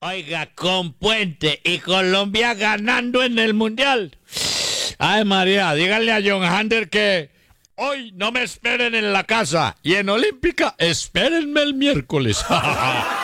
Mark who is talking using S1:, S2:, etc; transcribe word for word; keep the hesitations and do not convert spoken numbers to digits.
S1: Oiga, con Puente y Colombia ganando en el Mundial. Ay, María, díganle a John Hander que hoy no me esperen en la casa y en Olímpica espérenme el miércoles.